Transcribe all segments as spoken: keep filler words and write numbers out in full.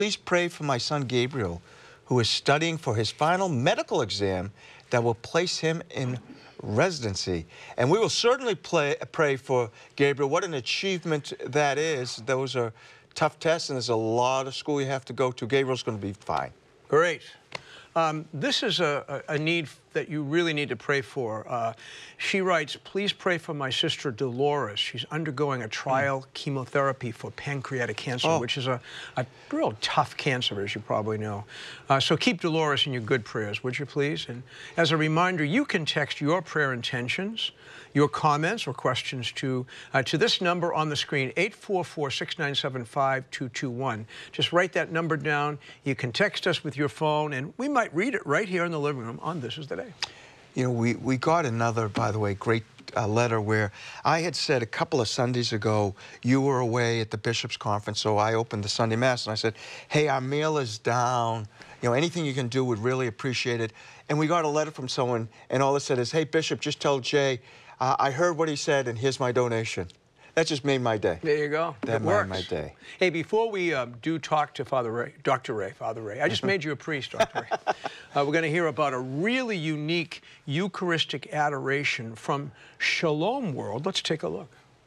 Please pray for my son Gabriel, who is studying for his final medical exam that will place him in residency. And we will certainly play, pray for Gabriel. What an achievement that is. Those are tough tests, and there's a lot of school you have to go to. Gabriel's going to be fine. Great. Um, this is a, a need that you really need to pray for. Uh, she writes, please pray for my sister Dolores. She's undergoing a trial mm. chemotherapy for pancreatic cancer, oh. which is a, a real tough cancer, as you probably know. Uh, so keep Dolores in your good prayers, would you please? And as a reminder, you can text your prayer intentions, your comments or questions to uh, to this number on the screen, eight four four, six nine seven, five two two one. Just write that number down. You can text us with your phone, and we might read it right here in the living room on This Is the Day. You know, we, we got another, by the way, great uh, letter where I had said a couple of Sundays ago, you were away at the Bishop's Conference, so I opened the Sunday Mass, and I said, hey, our mail is down. You know, anything you can do would really appreciate it. And we got a letter from someone, and all it said is, hey, Bishop, just tell Jay, uh, I heard what he said, and here's my donation. That just made my day. There you go. That it made works. my day. Hey, before we um, do talk to Father Ray, Doctor Ray, Father Ray, I just made you a priest, Doctor Ray. Uh, we're going to hear about a really unique Eucharistic adoration from Shalom World. Let's take a look.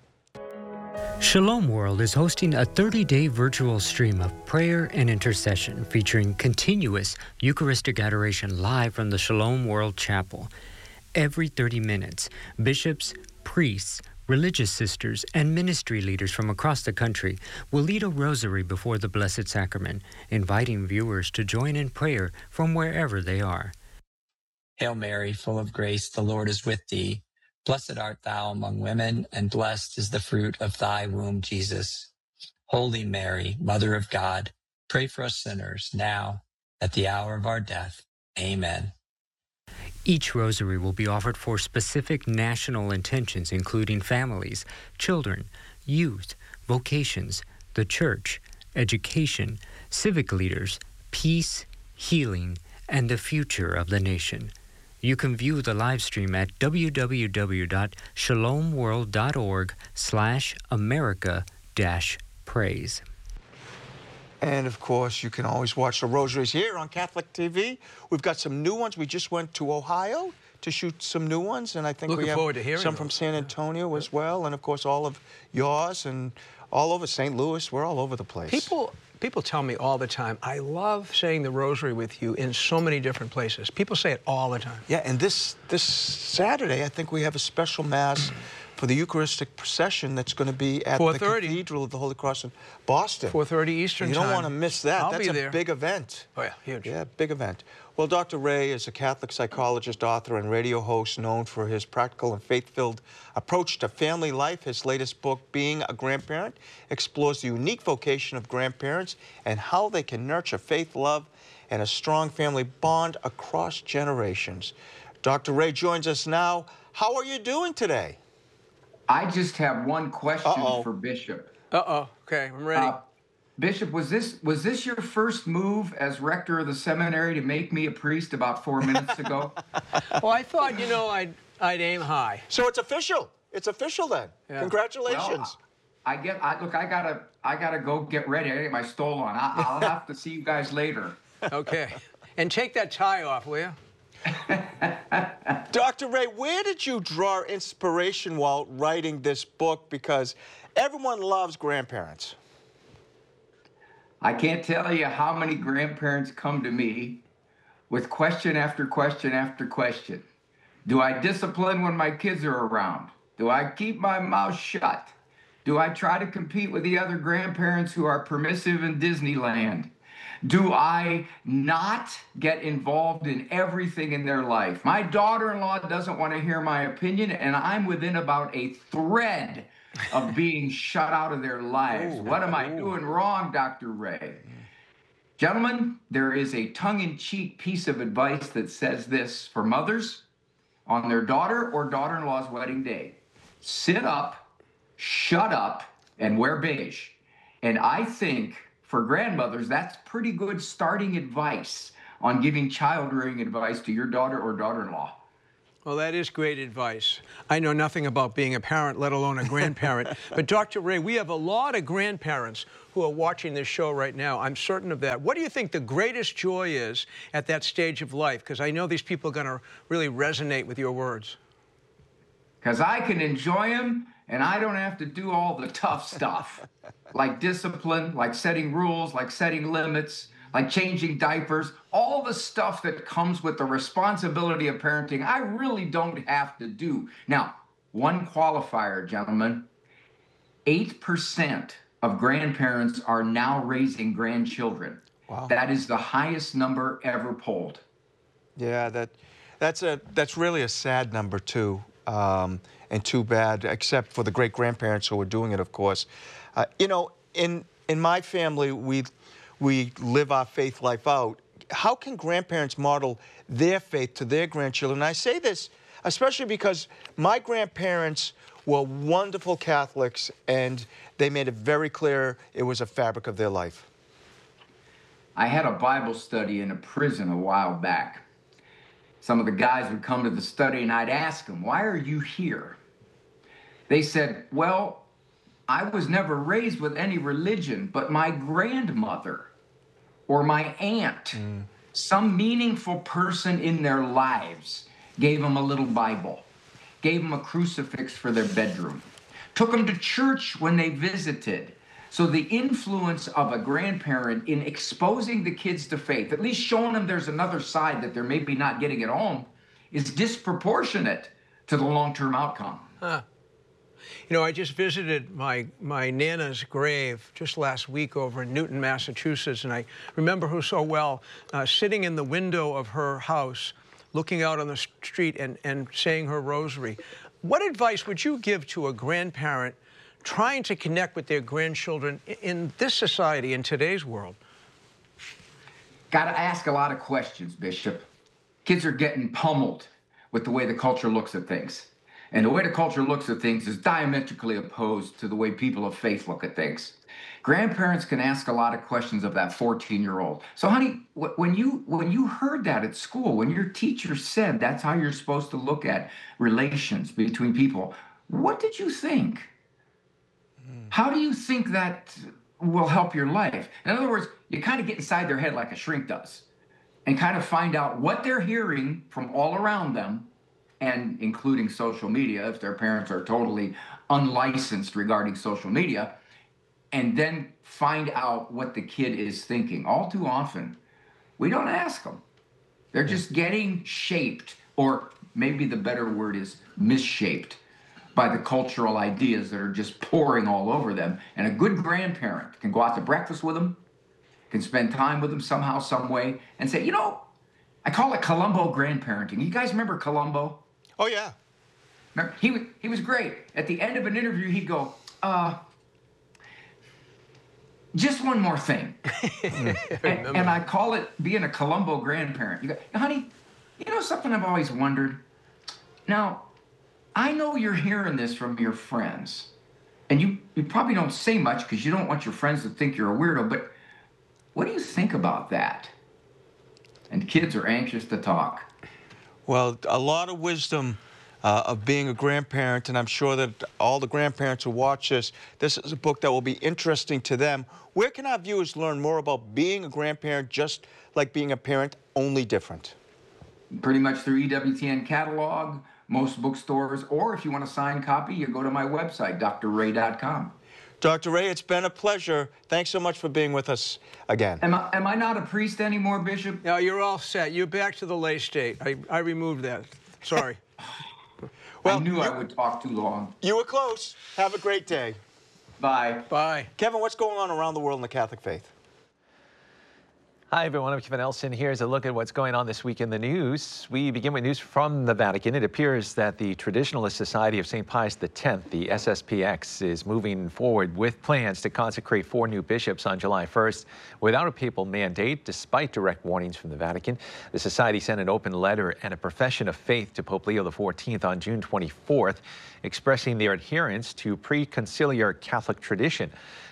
Shalom World is hosting a thirty-day virtual stream of prayer and intercession featuring continuous Eucharistic adoration live from the Shalom World Chapel. Every thirty minutes, bishops, priests, religious sisters, and ministry leaders from across the country will lead a rosary before the Blessed Sacrament, inviting viewers to join in prayer from wherever they are. Hail Mary, full of grace, the Lord is with thee. Blessed art thou among women, and blessed is the fruit of thy womb, Jesus. Holy Mary, Mother of God, pray for us sinners, now, at the hour of our death. Amen. Each rosary will be offered for specific national intentions, including families, children, youth, vocations, the church, education, civic leaders, peace, healing, and the future of the nation. You can view the live stream at w w w dot shalom world dot org slash America dash praise. And, of course, you can always watch the rosaries here on Catholic T V. We've got some new ones. We just went to Ohio to shoot some new ones, and I think Looking we have forward to hearing some those. from San Antonio as well, and, of course, all of yours and all over Saint Louis. We're all over the place. People, people tell me all the time, I love saying the rosary with you in so many different places. People say it all the time. Yeah, and this, this Saturday, I think we have a special Mass for the Eucharistic procession that's going to be at the Cathedral of the Holy Cross in Boston. four thirty Eastern you time. You don't want to miss that. I'll that's be a there. big event. Oh, yeah, huge. Yeah, big event. Well, Doctor Ray is a Catholic psychologist, author, and radio host known for his practical and faith-filled approach to family life. His latest book, Being a Grandparent, explores the unique vocation of grandparents and how they can nurture faith, love, and a strong family bond across generations. Doctor Ray joins us now. How are you doing today? I just have one question Uh-oh. for Bishop. Uh-oh. Okay, I'm ready. Uh, Bishop, was this was this your first move as rector of the seminary to make me a priest about four minutes ago? Well, I thought, you know, I'd, I'd aim high. So it's official. It's official then. Yeah. Congratulations. Well, I, I get. I, look, I gotta. I gotta go get ready. I gotta get my stole on. I, I'll have to see you guys later. Okay. And take that tie off, will you? Doctor Ray, where did you draw inspiration while writing this book? Because everyone loves grandparents. I can't tell you how many grandparents come to me with question after question after question. Do I discipline when my kids are around? Do I keep my mouth shut? Do I try to compete with the other grandparents who are permissive in Disneyland? Do I not get involved in everything in their life? My daughter-in-law doesn't want to hear my opinion, and I'm within about a thread of being shut out of their lives. Ooh, what am I ooh. doing wrong, Doctor Ray? Gentlemen, there is a tongue-in-cheek piece of advice that says this for mothers on their daughter or daughter-in-law's wedding day. Sit up, shut up, and wear beige. And I think for grandmothers, that's pretty good starting advice on giving child rearing advice to your daughter or daughter-in-law. Well, that is great advice. I know nothing about being a parent, let alone a grandparent. But Doctor Ray, we have a lot of grandparents who are watching this show right now. I'm certain of that. What do you think the greatest joy is at that stage of life? Because I know these people are going to really resonate with your words. Because I can enjoy them, and I don't have to do all the tough stuff, like discipline, like setting rules, like setting limits, like changing diapers, all the stuff that comes with the responsibility of parenting, I really don't have to do. Now, one qualifier, gentlemen, eight percent of grandparents are now raising grandchildren. Wow. That is the highest number ever polled. Yeah, that, that's, a, that's really a sad number, too, um, and too bad, except for the great-grandparents who are doing it, of course. Uh, you know, in, in my family, we... we live our faith life out. How can grandparents model their faith to their grandchildren? And I say this especially because my grandparents were wonderful Catholics, and they made it very clear it was a fabric of their life. I had a Bible study in a prison a while back. Some of the guys would come to the study, and I'd ask them, "Why are you here?" They said, "Well, I was never raised with any religion, but my grandmother or my aunt, mm. some meaningful person in their lives, gave them a little Bible, gave them a crucifix for their bedroom, took them to church when they visited." So the influence of a grandparent in exposing the kids to faith, at least showing them there's another side that they're maybe not getting at home, is disproportionate to the long-term outcome. Huh. You know, I just visited my, my Nana's grave just last week over in Newton, Massachusetts, and I remember her so well, uh, sitting in the window of her house, looking out on the street and, and saying her rosary. What advice would you give to a grandparent trying to connect with their grandchildren in this society, in today's world? Got to ask a lot of questions, Bishop. Kids are getting pummeled with the way the culture looks at things. And the way the culture looks at things is diametrically opposed to the way people of faith look at things. Grandparents can ask a lot of questions of that fourteen-year-old. So, honey, when you when you heard that at school, when your teacher said that's how you're supposed to look at relations between people, what did you think? Mm. How do you think that will help your life? In other words, you kind of get inside their head like a shrink does and kind of find out what they're hearing from all around them, and including social media, if their parents are totally unlicensed regarding social media, and then find out what the kid is thinking. All too often, we don't ask them. They're just getting shaped, or maybe the better word is misshaped, by the cultural ideas that are just pouring all over them. And a good grandparent can go out to breakfast with them, can spend time with them somehow, some way, and say, you know, I call it Columbo grandparenting. You guys remember Columbo? Oh, yeah. Remember? He, he was great. At the end of an interview, he'd go, uh, just one more thing. and, and I call it being a Columbo grandparent. You go, honey, you know something I've always wondered? Now, I know you're hearing this from your friends, and you, you probably don't say much because you don't want your friends to think you're a weirdo, but what do you think about that? And kids are anxious to talk. Well, a lot of wisdom uh, of being a grandparent, and I'm sure that all the grandparents who watch this, this is a book that will be interesting to them. Where can our viewers learn more about being a grandparent, just like being a parent, only different? Pretty much through E W T N catalog, most bookstores, or if you want a signed copy, you go to my website, D R ray dot com. Doctor Ray, it's been a pleasure. Thanks so much for being with us again. Am I, am I not a priest anymore, Bishop? No, you're all set. You're back to the lay state. I, I removed that. Sorry. Well, I knew you, I would talk too long. You were close. Have a great day. Bye. Bye. Kevin, what's going on around the world in the Catholic faith? Hi, everyone. I'm Kevin Elson. Here's a look at what's going on this week in the news. We begin with news from the Vatican. It appears that the Traditionalist Society of Saint Pius the tenth, the S S P X, is moving forward with plans to consecrate four new bishops on July first without a papal mandate, despite direct warnings from the Vatican. The society sent an open letter and a profession of faith to Pope Leo the fourteenth on June twenty-fourth, expressing their adherence to pre-conciliar Catholic tradition.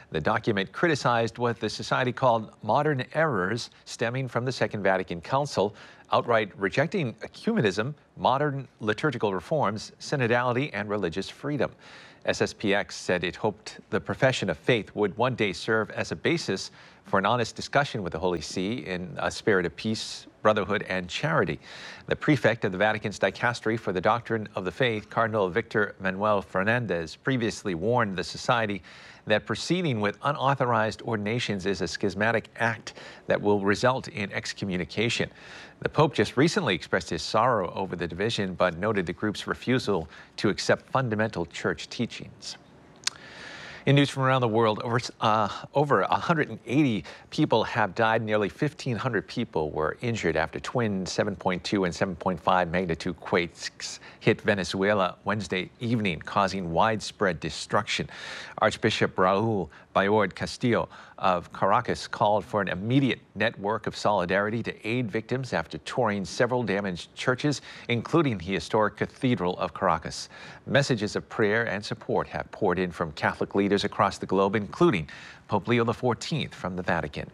The document criticized what the society called modern errors stemming from the Second Vatican Council, outright rejecting ecumenism, modern liturgical reforms, synodality, and religious freedom. S S P X said it hoped the profession of faith would one day serve as a basis for an honest discussion with the Holy See in a spirit of peace, brotherhood, and charity. The prefect of the Vatican's dicastery for the doctrine of the faith, Cardinal Victor Manuel Fernandez, previously warned the society that proceeding with unauthorized ordinations is a schismatic act that will result in excommunication. The Pope just recently expressed his sorrow over the division, but noted the group's refusal to accept fundamental church teachings. In news from around the world, over, uh, over one hundred eighty people have died. Nearly fifteen hundred people were injured after twin seven point two and seven point five magnitude quakes hit Venezuela Wednesday evening, causing widespread destruction. Archbishop Raul Bayord Castillo of Caracas called for an immediate network of solidarity to aid victims after touring several damaged churches, including the historic Cathedral of Caracas. Messages of prayer and support have poured in from Catholic leaders across the globe, including Pope Leo the fourteenth from the Vatican.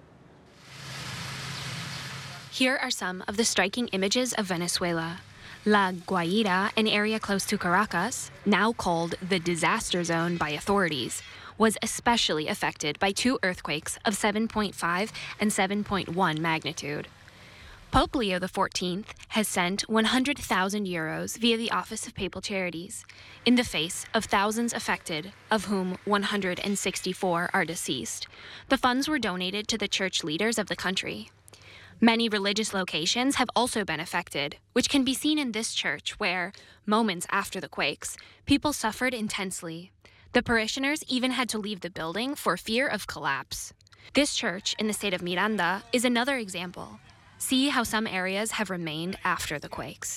Here are some of the striking images of Venezuela. La Guaira, an area close to Caracas, now called the disaster zone by authorities, was especially affected by two earthquakes of seven point five and seven point one magnitude. Pope Leo the fourteenth has sent one hundred thousand euros via the Office of Papal Charities in the face of thousands affected, of whom one hundred sixty-four are deceased. The funds were donated to the church leaders of the country. Many religious locations have also been affected, which can be seen in this church where, moments after the quakes, people suffered intensely. The parishioners even had to leave the building for fear of collapse. This church in the state of Miranda is another example. See how some areas have remained after the quakes.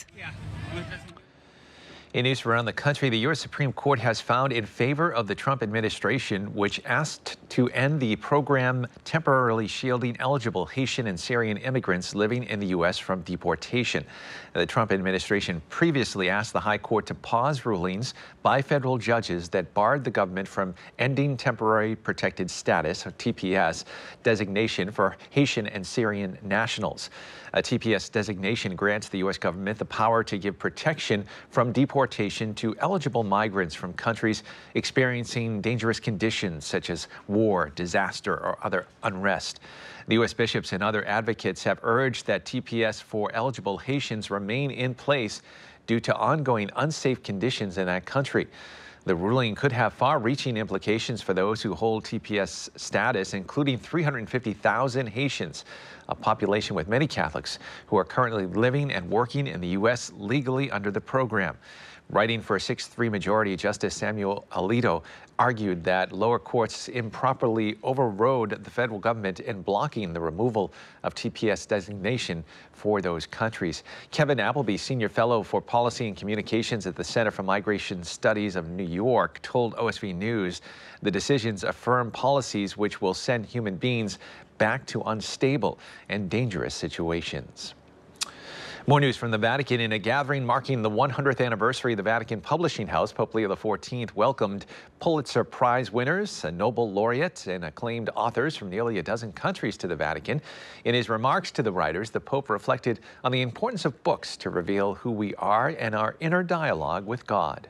In news from around the country, the U S Supreme Court has found in favor of the Trump administration, which asked to end the program temporarily shielding eligible Haitian and Syrian immigrants living in the U S from deportation. The Trump administration previously asked the High Court to pause rulings by federal judges that barred the government from ending temporary protected status, or T P S, designation for Haitian and Syrian nationals. A T P S designation grants the U S government the power to give protection from deportation to eligible migrants from countries experiencing dangerous conditions such as war, disaster, or other unrest. The U S bishops and other advocates have urged that T P S for eligible Haitians remain in place due to ongoing unsafe conditions in that country. The ruling could have far-reaching implications for those who hold T P S status, including three hundred fifty thousand Haitians, a population with many Catholics who are currently living and working in the U S legally under the program. Writing for a six three majority, Justice Samuel Alito argued that lower courts improperly overrode the federal government in blocking the removal of T P S designation for those countries. Kevin Appleby, Senior Fellow for Policy and Communications at the Center for Migration Studies of New York, told O S V News the decisions affirm policies which will send human beings back to unstable and dangerous situations. More news from the Vatican. In a gathering marking the one hundredth anniversary of the Vatican Publishing House, Pope Leo the fourteenth welcomed Pulitzer Prize winners, a Nobel laureate, and acclaimed authors from nearly a dozen countries to the Vatican. In his remarks to the writers, the Pope reflected on the importance of books to reveal who we are and our inner dialogue with God.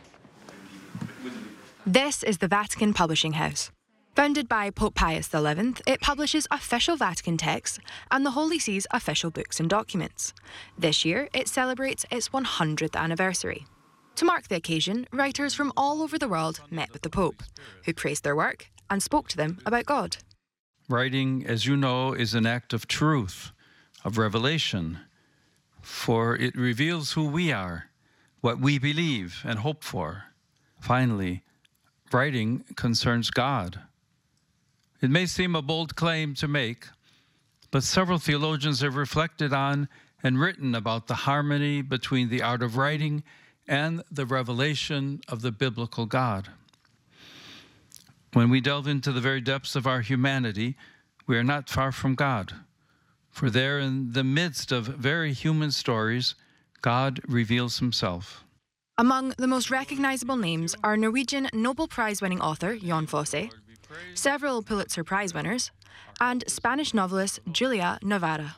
This is the Vatican Publishing House. Founded by Pope Pius the eleventh, it publishes official Vatican texts and the Holy See's official books and documents. This year, it celebrates its one hundredth anniversary. To mark the occasion, writers from all over the world met with the Pope, who praised their work and spoke to them about God. Writing, as you know, is an act of truth, of revelation, for it reveals who we are, what we believe and hope for. Finally, writing concerns God. It may seem a bold claim to make, but several theologians have reflected on and written about the harmony between the art of writing and the revelation of the biblical God. When we delve into the very depths of our humanity, we are not far from God, for there in the midst of very human stories, God reveals himself. Among the most recognizable names are Norwegian Nobel Prize-winning author Jon Fosse, several Pulitzer Prize winners, and Spanish novelist Julia Navarra.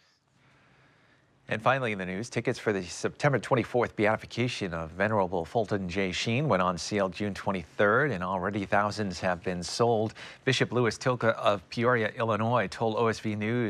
And finally in the news, tickets for the September twenty-fourth beatification of Venerable Fulton J. Sheen went on sale June twenty-third, and already thousands have been sold. Bishop Louis Tilka of Peoria, Illinois, told O S V News